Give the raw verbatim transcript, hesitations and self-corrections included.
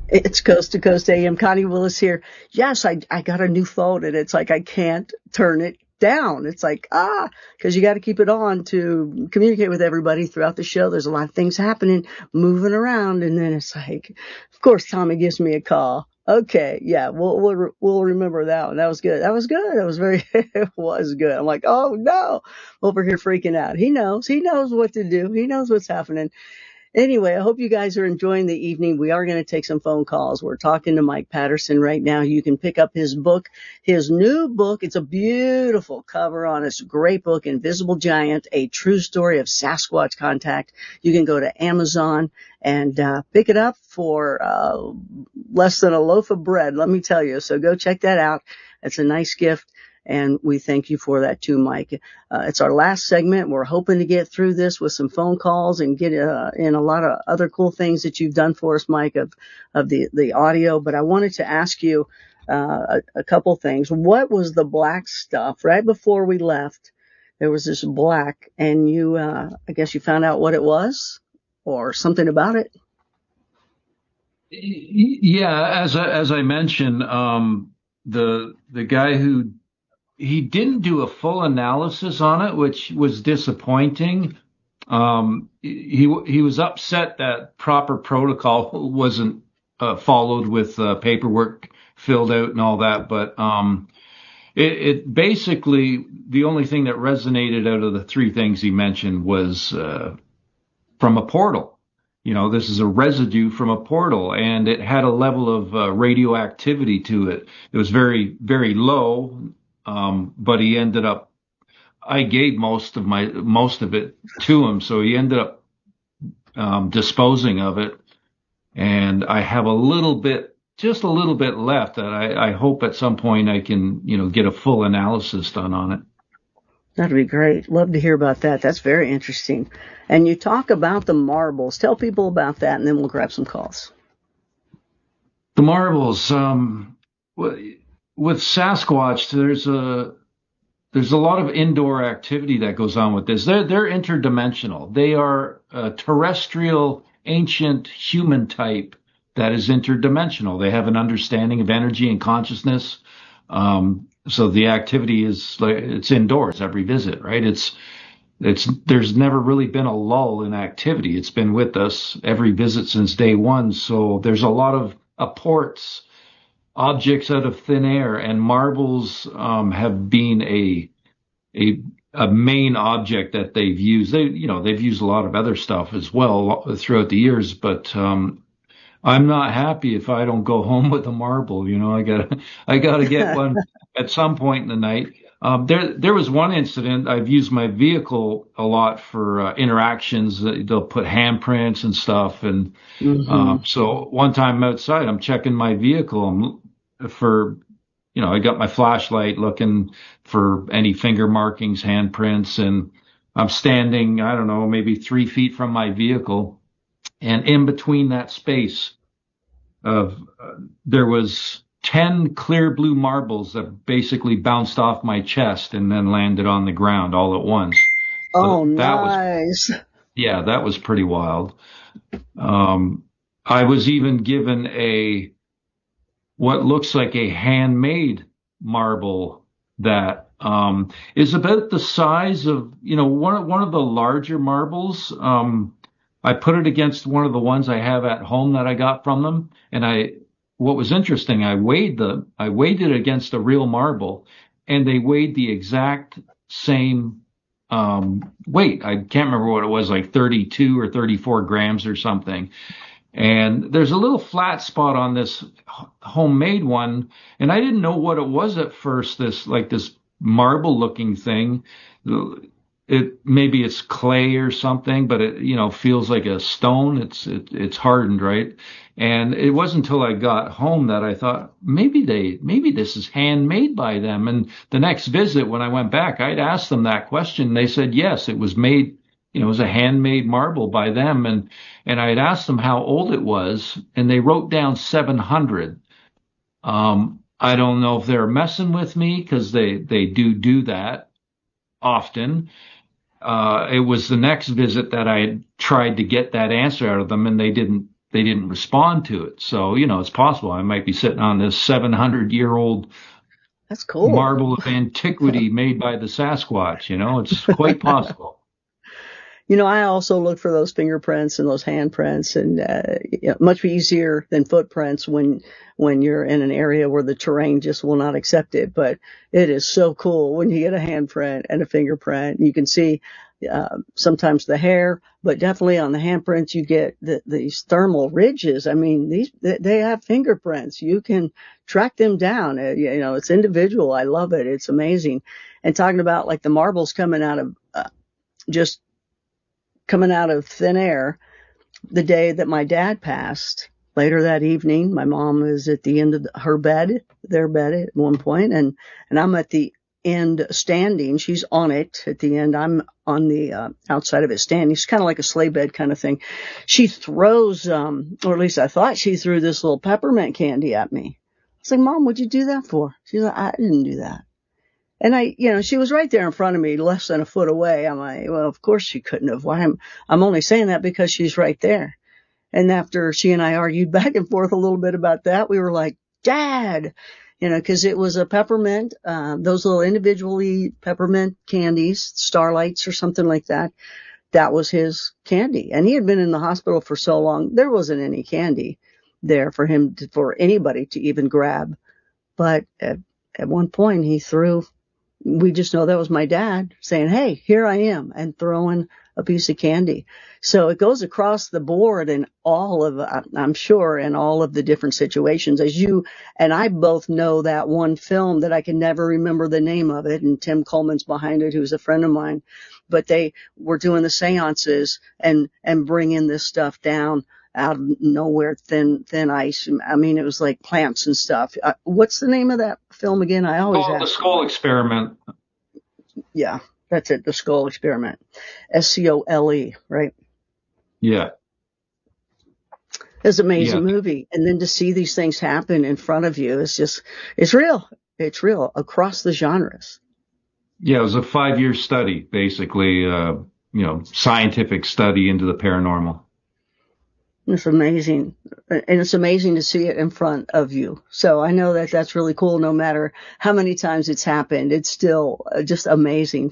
It's Coast to Coast A M. Connie Willis here. Yes, I I got a new phone, and it's like I can't turn it down. It's like, ah, because you got to keep it on to communicate with everybody throughout the show. There's a lot of things happening, moving around, and then it's like, of course, Tommy gives me a call. Okay, yeah, we'll we'll we'll remember that one. That was good. That was good. That was very it was good. I'm like, oh no, over here freaking out. He knows. He knows what to do. He knows what's happening. Anyway, I hope you guys are enjoying the evening. We are going to take some phone calls. We're talking to Mike Patterson right now. You can pick up his book, his new book. It's a beautiful cover on it. It's a great book, Invisible Giant, A True Story of Sasquatch Contact. You can go to Amazon and uh, pick it up for uh, less than a loaf of bread, let me tell you. So go check that out. It's a nice gift. And we thank you for that too, Mike. Uh, it's our last segment. We're hoping to get through this with some phone calls and get uh, in a lot of other cool things that you've done for us, Mike, of, of the, the audio. But I wanted to ask you uh, a, a couple things. What was the black stuff right before we left? There was this black, and you, uh, I guess you found out what it was or something about it. Yeah, as I, as I mentioned, um, the the guy who he didn't do a full analysis on it, which was disappointing. Um, he he was upset that proper protocol wasn't uh, followed with uh, paperwork filled out and all that. But um, it, it basically the only thing that resonated out of the three things he mentioned was uh, from a portal. You know, this is a residue from a portal, and it had a level of uh, radioactivity to it. It was very, very low. Um, but he ended up, I gave most of my, most of it to him. So he ended up, um, disposing of it. And I have a little bit, just a little bit left that I, I hope at some point I can, you know, get a full analysis done on it. That'd be great. Love to hear about that. That's very interesting. And you talk about the marbles. Tell people about that, and then we'll grab some calls. The marbles, um, with Sasquatch, there's a there's a lot of indoor activity that goes on with this. They're they're interdimensional. They are a terrestrial, ancient human type that is interdimensional. They have an understanding of energy and consciousness. Um, so the activity is like it's indoors every visit, right? It's it's there's never really been a lull in activity. It's been with us every visit since day one. So there's a lot of apports, objects out of thin air, and marbles um, have been a a a main object that they've used. They, you know, they've used a lot of other stuff as well throughout the years, but um, I'm not happy if I don't go home with a marble. You know, I gotta I gotta get one at some point in the night. Um, there there was one incident. I've used my vehicle a lot for uh, interactions. They'll put handprints and stuff, and mm-hmm. um, so one time outside, I'm checking my vehicle. I'm for, you know, I got my flashlight looking for any finger markings, handprints, and I'm standing, I don't know, maybe three feet from my vehicle. And in between that space of, uh, there was ten clear blue marbles that basically bounced off my chest and then landed on the ground all at once. Oh, so that nice. Was, yeah, that was pretty wild. Um, I was even given a, what looks like a handmade marble that um, is about the size of, you know, one, one of the larger marbles. Um, I put it against one of the ones I have at home that I got from them. And I, what was interesting, I weighed the, I weighed it against a real marble, and they weighed the exact same um, weight. I can't remember what it was, like thirty-two or thirty-four grams or something. And there's a little flat spot on this homemade one, and I didn't know what it was at first, this like this marble looking thing. It maybe it's clay or something, but it, you know, feels like a stone. It's it, it's hardened, right? And it wasn't until I got home that I thought maybe they maybe this is handmade by them. And the next visit when I went back, I'd asked them that question. They said yes, it was made. You know, it was a handmade marble by them. And, and I had asked them how old it was, and they wrote down seven hundred. Um, I don't know if they're messing with me, because they, they do do that often. Uh, it was the next visit that I had tried to get that answer out of them, and they didn't, they didn't respond to it. So, you know, it's possible I might be sitting on this seven hundred year old That's cool. marble of antiquity made by the Sasquatch. You know, it's quite possible. You know, I also look for those fingerprints and those handprints, and uh, you know, much easier than footprints when when you're in an area where the terrain just will not accept it. But it is so cool when you get a handprint and a fingerprint. You can see uh, sometimes the hair, but definitely on the handprints you get the, these thermal ridges. I mean, these they have fingerprints. You can track them down. Uh, you know, it's individual. I love it. It's amazing. And talking about like the marbles coming out of uh, just coming out of thin air, the day that my dad passed, later that evening, my mom is at the end of the, her bed, their bed at one point, and, and I'm at the end standing. She's on it at the end. I'm on the uh, outside of it standing. It's kind of like a sleigh bed kind of thing. She throws, um, or at least I thought she threw this little peppermint candy at me. I was like, Mom, what'd you do that for? She's like, I didn't do that. And I, you know, she was right there in front of me, less than a foot away. I'm like, well, of course she couldn't have. Why am I'm only saying that because she's right there. And after she and I argued back and forth a little bit about that, we were like, Dad, you know, cause it was a peppermint, uh, those little individually peppermint candies, Starlights or something like that. That was his candy. And he had been in the hospital for so long. There wasn't any candy there for him to, for anybody to even grab. But at, at one point he threw, we just know that was my dad saying, hey, here I am, and throwing a piece of candy. So it goes across the board in all of, I'm sure, in all of the different situations. As you and I both know that one film that I can never remember the name of it, and Tim Coleman's behind it, who's a friend of mine. But they were doing the seances and, and bringing this stuff down out of nowhere, thin, thin ice. I mean, it was like plants and stuff. Uh, what's the name of that film again? I always Oh, ask. The Skull Experiment. Yeah, that's it. The Skull Experiment. S C O L E, right? Yeah. It's an amazing Yeah. movie. And then to see these things happen in front of you, it's just, it's real. It's real across the genres. Yeah, it was a five-year study, basically, uh, you know, scientific study into the paranormal. It's amazing. And it's amazing to see it in front of you. So I know that that's really cool. No matter how many times it's happened, it's still just amazing